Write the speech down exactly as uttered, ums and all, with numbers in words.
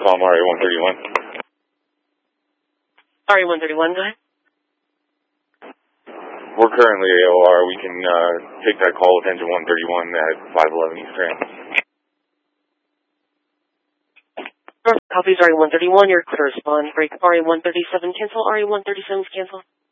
Calm R A one thirty-one. R A one thirty-one, go ahead. We're currently A O R. We can uh, take that call with engine one thirty-one at five eleven East Grand. Copies R A one thirty-one, you're clear to respond. Break R A one thirty-seven, cancel. R A one thirty-seven, cancel.